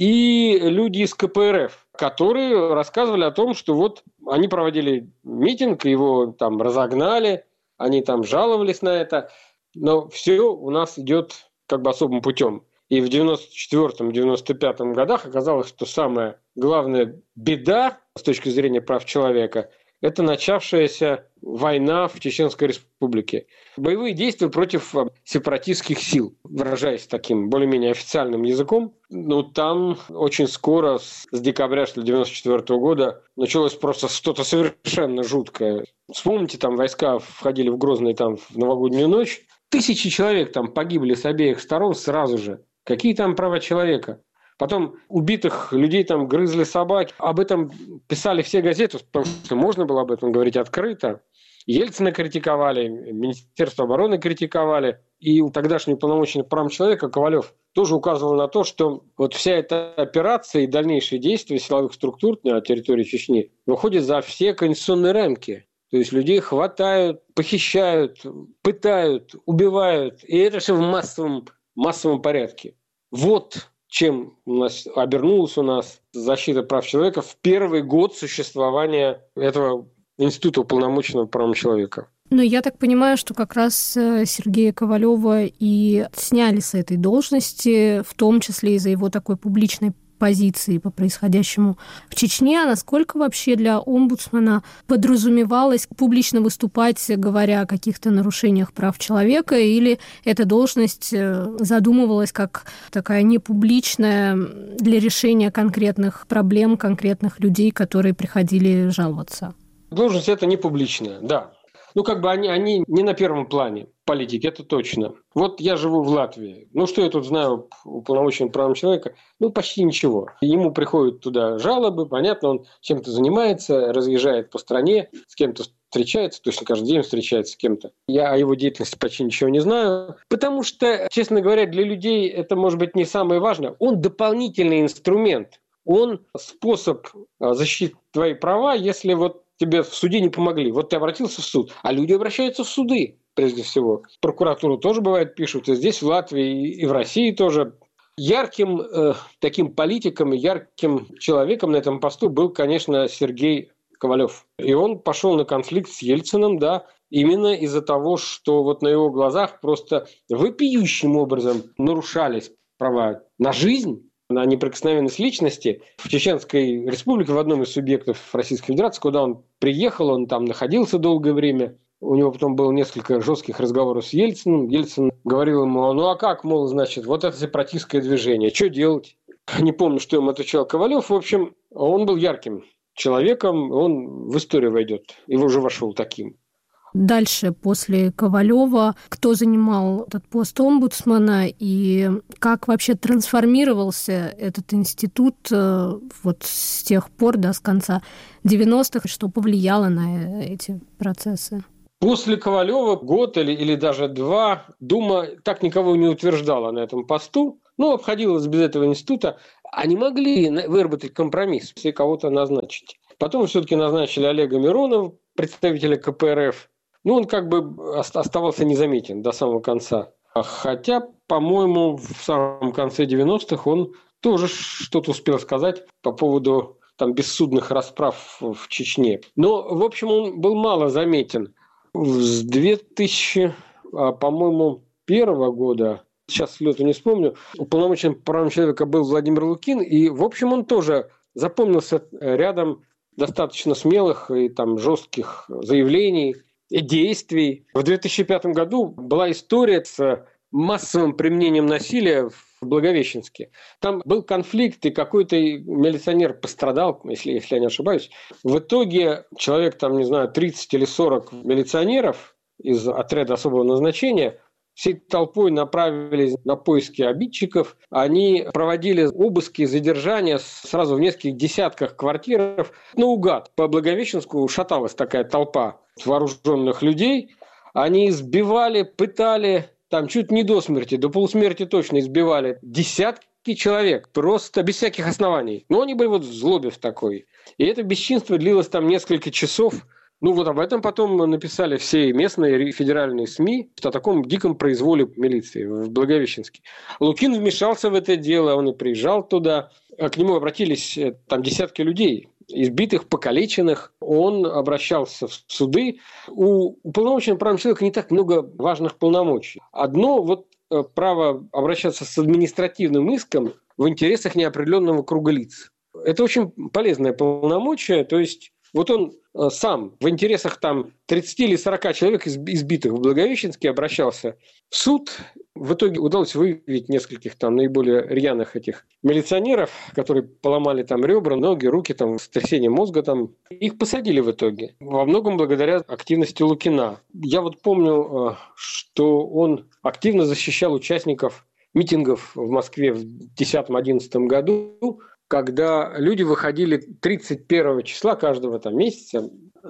и люди из ка пэ эр эф, которые рассказывали о том, что вот они проводили митинг, его там разогнали, они там жаловались на это, но все у нас идет как бы особым путем. И в девяносто четвёртом — девяносто пятом годах оказалось, что самая главная беда с точки зрения прав человека – это начавшаяся война в Чеченской Республике. Боевые действия против сепаратистских сил, выражаясь таким более-менее официальным языком. Ну, там очень скоро, с декабря что ли, девяносто четвёртого года, началось просто что-то совершенно жуткое. Вспомните, там войска входили в Грозный там, в новогоднюю ночь. Тысячи человек там погибли с обеих сторон сразу же. Какие там права человека? Потом убитых людей там грызли собаки. Об этом писали все газеты, потому что можно было об этом говорить открыто. Ельцина критиковали, Министерство обороны критиковали. И тогдашний уполномоченный по правам человека Ковалев тоже указывал на то, что вот вся эта операция и дальнейшие действия силовых структур на территории Чечни выходят за все конституционные рамки. То есть людей хватают, похищают, пытают, убивают. И это все в массовом массовом порядке. Вот чем у нас обернулась у нас защита прав человека в первый год существования этого института уполномоченного по правам человека. Но я так понимаю, что как раз Сергея Ковалева и сняли с этой должности, в том числе из-за его такой публичной позиции по происходящему в Чечне, а насколько вообще для омбудсмена подразумевалось публично выступать, говоря о каких-то нарушениях прав человека, или эта должность задумывалась как такая непубличная для решения конкретных проблем, конкретных людей, которые приходили жаловаться? Должность это не публичная, да. Ну, как бы они, они не на первом плане политики, это точно. Вот я живу в Латвии. Ну, что я тут знаю уполномоченного правам человека? Ну, почти ничего. Ему приходят туда жалобы, понятно, он чем-то занимается, разъезжает по стране, с кем-то встречается, точно каждый день встречается с кем-то. Я о его деятельности почти ничего не знаю, потому что, честно говоря, для людей это, может быть, не самое важное. Он дополнительный инструмент, он способ защитить твои права, если вот тебе в суде не помогли. Вот ты обратился в суд, а люди обращаются в суды, прежде всего. Прокуратуру тоже, бывает, пишут, и здесь, в Латвии, и в России тоже. Ярким э, таким политиком, ярким человеком на этом посту был, конечно, Сергей Ковалев. И он пошел на конфликт с Ельциным, да, именно из-за того, что вот на его глазах просто вопиющим образом нарушались права на жизнь, на неприкосновенность личности. В Чеченской республике, в одном из субъектов Российской Федерации, куда он приехал, он там находился долгое время. У него потом было несколько жестких разговоров с Ельциным. Ельцин говорил ему, ну а как, мол, значит, вот это сепаратистское движение, что делать? Не помню, что ему отвечал Ковалев. В общем, он был ярким человеком, он в историю войдет. И уже вошел таким. Дальше, после Ковалева, кто занимал этот пост омбудсмана и как вообще трансформировался этот институт вот с тех пор, да, с конца девяностых, что повлияло на эти процессы? После Ковалева год или, или даже два Дума так никого не утверждала на этом посту, ну, обходилась без этого института. Они могли выработать компромисс и кого-то назначить. Потом все-таки назначили Олега Миронова, представителя ка пэ эр эф. Ну, он как бы оставался незаметен до самого конца. Хотя, по-моему, в самом конце девяностых он тоже что-то успел сказать по поводу там, бессудных расправ в Чечне. Но, в общем, он был мало заметен. С две тысячи, по-моему, первого года, сейчас с лету не вспомню, уполномоченным по правам человека был Владимир Лукин, и, в общем, он тоже запомнился рядом достаточно смелых и там, жестких заявлений, действий. В две тысячи пятом году была история с массовым применением насилия в Благовещенске. Там был конфликт, и какой-то милиционер пострадал, если, если я не ошибаюсь. В итоге человек, там, не знаю, тридцать или сорок милиционеров из отряда особого назначения всей толпой направились на поиски обидчиков. Они проводили обыски, задержания сразу в нескольких десятках квартир. Наугад по Благовещенску шаталась такая толпа вооруженных людей. Они избивали, пытали, там чуть не до смерти, до полусмерти точно избивали десятки человек, просто без всяких оснований. Но они были вот в злобе в такой. И это бесчинство длилось там несколько часов. Ну вот об этом потом написали все местные и федеральные СМИ, о таком диком произволе милиции в Благовещенске. Лукин вмешался в это дело, он и приезжал туда. К нему обратились там десятки людей, избитых, покалеченных. Он обращался в суды. У уполномоченного права человека не так много важных полномочий. Одно вот право обращаться с административным иском в интересах неопределенного круга лиц. Это очень полезное полномочие, то есть вот он сам в интересах там тридцати или сорока человек избитых в Благовещенске обращался в суд. В итоге удалось выявить нескольких там наиболее рьяных этих милиционеров, которые поломали там ребра, ноги, руки, там, сотрясение мозга. Там. Их посадили в итоге. Во многом благодаря активности Лукина. Я вот помню, что он активно защищал участников митингов в Москве в десятом-одиннадцатом году, когда люди выходили тридцать первого числа каждого там месяца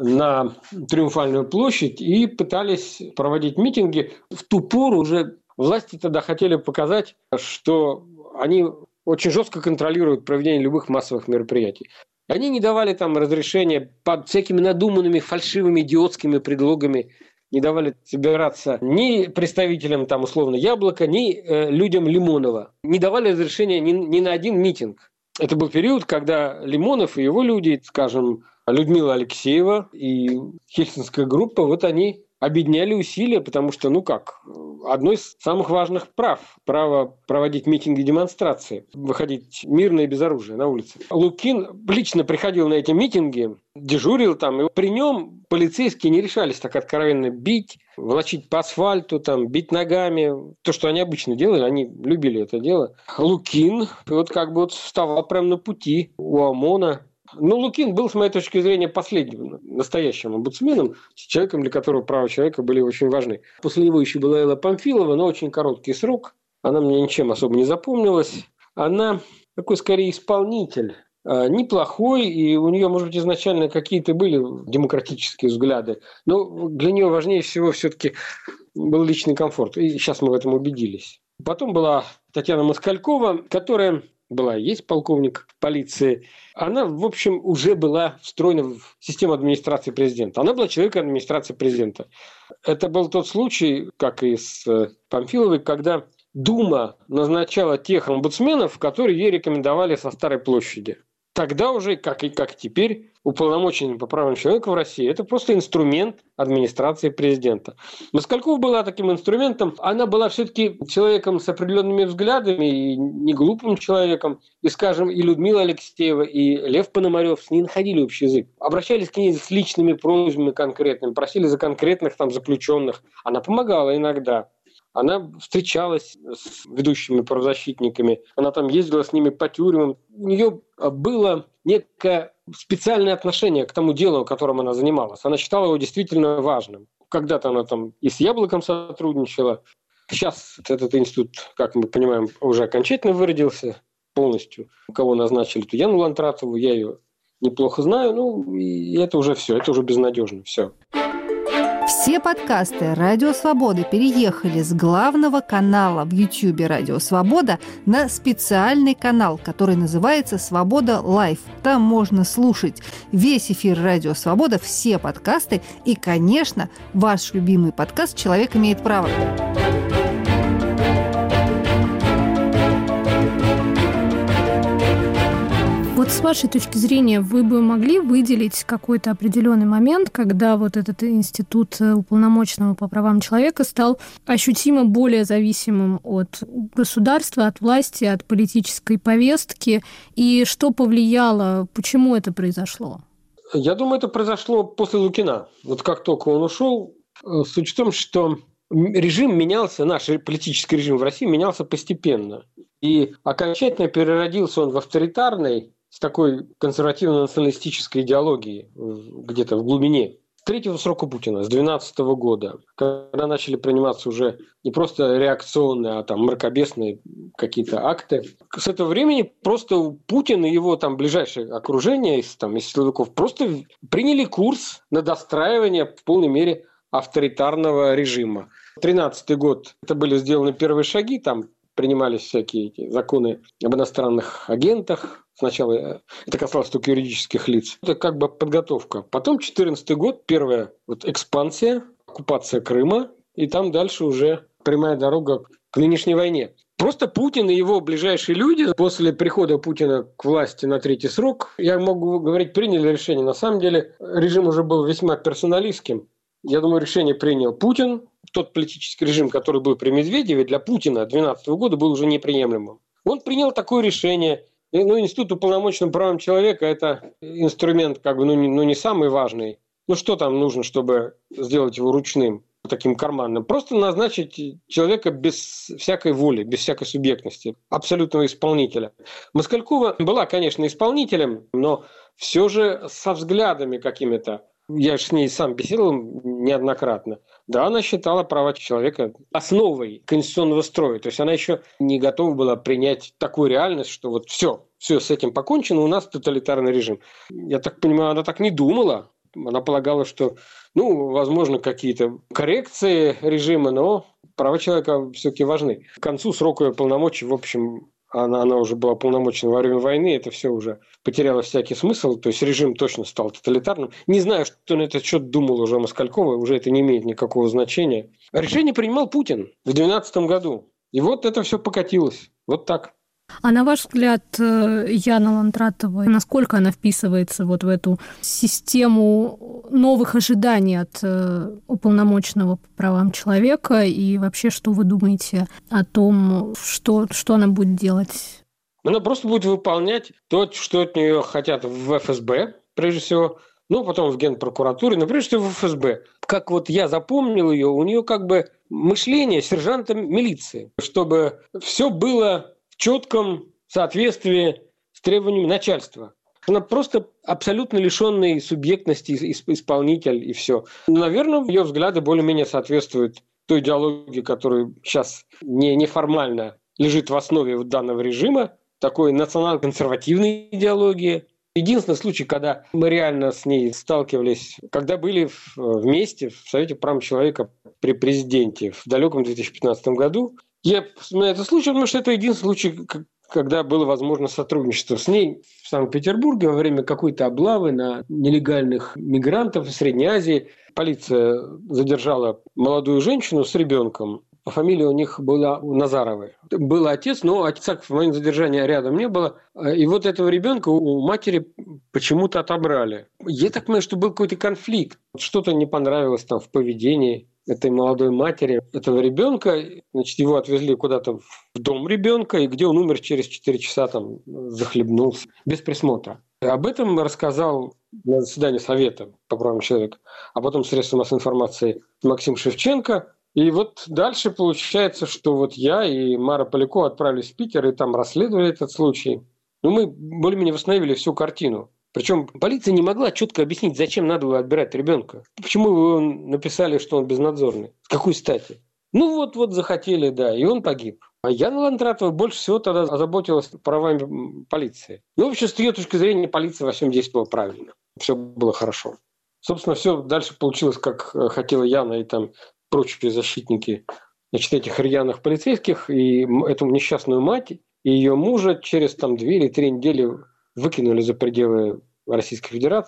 на Триумфальную площадь и пытались проводить митинги. В ту пору уже власти тогда хотели показать, что они очень жестко контролируют проведение любых массовых мероприятий. Они не давали там разрешения под всякими надуманными фальшивыми идиотскими предлогами, не давали собираться ни представителям там условно Яблока, ни э, людям Лимонова. Не давали разрешения ни, ни на один митинг. Это был период, когда Лимонов и его люди, скажем, Людмила Алексеева и Хельсинская группа, вот они объединяли усилия, потому что, ну как, одно из самых важных прав – право проводить митинги и демонстрации, выходить мирно и без оружия на улицы. Лукин лично приходил на эти митинги, дежурил там, и при нем полицейские не решались так откровенно бить, волочить по асфальту, там, бить ногами. То, что они обычно делали, они любили это дело. Лукин вот как бы вот вставал прямо на пути у ОМОНа. Ну, Лукин был, с моей точки зрения, последним настоящим омбудсменом, человеком, для которого права человека были очень важны. После него еще была Элла Памфилова, но очень короткий срок. Она мне ничем особо не запомнилась. Она такой, скорее, исполнитель. Неплохой, и у нее, может быть, изначально какие-то были демократические взгляды. Но для нее важнее всего все-таки был личный комфорт. И сейчас мы в этом убедились. Потом была Татьяна Москалькова, которая... была и есть полковник полиции, она, в общем, уже была встроена в систему администрации президента. Она была человеком администрации президента. Это был тот случай, как и с Памфиловой, когда Дума назначала тех омбудсменов, которые ей рекомендовали со Старой площади. Тогда уже, как и как теперь, уполномоченный по правам человека в России – это просто инструмент администрации президента. Москалькова была таким инструментом. Она была все-таки человеком с определенными взглядами, и не глупым человеком. И, скажем, и Людмила Алексеева, и Лев Пономарев с ней находили общий язык. Обращались к ней с личными просьбами конкретными, просили за конкретных там заключенных. Она помогала иногда. Она встречалась с ведущими правозащитниками, она там ездила с ними по тюрьмам. У нее было некое специальное отношение к тому делу, которым она занималась. Она считала его действительно важным. Когда-то она там и с «Яблоком» сотрудничала. Сейчас этот институт, как мы понимаем, уже окончательно выродился полностью. Кого назначили? Ту Яну Лантратову, я ее неплохо знаю. Ну, и это уже все, это уже безнадежно, все. Все подкасты «Радио Свобода» переехали с главного канала в Ютьюбе «Радио Свобода» на специальный канал, который называется «Свобода Лайв». Там можно слушать весь эфир «Радио Свобода», все подкасты и, конечно, ваш любимый подкаст «Человек имеет право». Вот с вашей точки зрения, вы бы могли выделить какой-то определенный момент, когда вот этот институт уполномоченного по правам человека стал ощутимо более зависимым от государства, от власти, от политической повестки, и что повлияло, почему это произошло? Я думаю, это произошло после Лукина. Вот как только он ушел, суть в том, что режим менялся, наш политический режим в России менялся постепенно. И окончательно переродился он в авторитарный, с такой консервативно-националистической идеологией где-то в глубине. С третьего срока Путина, с две тысячи двенадцатого года, когда начали приниматься уже не просто реакционные, а там мракобесные какие-то акты. С этого времени просто Путин и его там ближайшее окружение из, там, из силовиков просто приняли курс на достраивание в полной мере авторитарного режима. тринадцатый год, это были сделаны первые шаги, там принимались всякие эти законы об иностранных агентах. Сначала это касалось только юридических лиц. Это как бы подготовка. Потом четырнадцатый год, первая вот экспансия, оккупация Крыма, и там дальше уже прямая дорога к нынешней войне. Просто Путин и его ближайшие люди после прихода Путина к власти на третий срок, я могу говорить, приняли решение. На самом деле режим уже был весьма персоналистским. Я думаю, решение принял Путин. Тот политический режим, который был при Медведеве, для Путина две тысячи двенадцатого года был уже неприемлемым. Он принял такое решение. Ну, институт уполномоченного по правам человека – это инструмент как бы, ну, не, ну, не самый важный. Ну, что там нужно, чтобы сделать его ручным, таким карманным? Просто назначить человека без всякой воли, без всякой субъектности, абсолютного исполнителя. Москалькова была, конечно, исполнителем, но все же со взглядами какими-то. Я же с ней сам беседовал неоднократно. Да, она считала права человека основой конституционного строя. То есть она еще не готова была принять такую реальность, что вот все, все с этим покончено, у нас тоталитарный режим. Я так понимаю, она так не думала. Она полагала, что, ну, возможно, какие-то коррекции режима, но права человека все-таки важны. К концу срока полномочий, в общем, Она, она уже была полномочена во время войны, это все уже потеряло всякий смысл, то есть режим точно стал тоталитарным. Не знаю, что на этот счет думал уже Москалькова, уже это не имеет никакого значения. Решение принимал Путин в две тысячи двенадцатом году. И вот это все покатилось. Вот так. А на ваш взгляд, Яна Лантратова, насколько она вписывается вот в эту систему новых ожиданий от уполномоченного по правам человека? И вообще, что вы думаете о том, что, что она будет делать? Она просто будет выполнять то, что от нее хотят в эф эс бэ, прежде всего, ну, потом в Генпрокуратуре, но прежде всего в эф эс бэ. Как вот я запомнил ее, у нее как бы мышление сержанта милиции, чтобы все было в четком соответствии с требованиями начальства. Она просто абсолютно лишенный субъектности исполнитель и все. Наверное, ее взгляды более-менее соответствуют той идеологии, которая сейчас не, неформально лежит в основе вот данного режима, такой национально-консервативной идеологии. Единственный случай, когда мы реально с ней сталкивались, когда были вместе в Совете прав человека при президенте в далеком две тысячи пятнадцатом году. Я вспоминаю этот случай, потому что это единственный случай, когда было возможно сотрудничество с ней в Санкт-Петербурге во время какой-то облавы на нелегальных мигрантов из Средней Азии. Полиция задержала молодую женщину с ребенком. Фамилия у них была Назаровой. Был отец, но отца в момент задержания рядом не было. И вот этого ребенка у матери почему-то отобрали. Я так понимаю, что был какой-то конфликт. Что-то не понравилось там в поведении этой молодой матери этого ребенка. Значит, его отвезли куда-то в дом ребенка, и где он умер через четыре часа, там захлебнулся, без присмотра. Об этом рассказал на заседании Совета по правам человека, а потом средства массовой информации Максим Шевченко. И вот дальше получается, что вот я и Мара Полякова отправились в Питер и там расследовали этот случай. Ну, мы более-менее восстановили всю картину. Причем полиция не могла четко объяснить, зачем надо было отбирать ребенка. Почему вы написали, что он безнадзорный? С какой стати? Ну вот-вот захотели, да, и он погиб. А Яна Лантратова больше всего тогда озаботилась правами полиции. Ну, вообще, с ее точки зрения, полиция во всем действовала правильно. Все было хорошо. Собственно, все дальше получилось, как хотела Яна и там прочие защитники, значит, этих рьяных полицейских, и эту несчастную мать, и ее мужа через там две или три недели выкинули за пределы Российской Федерации.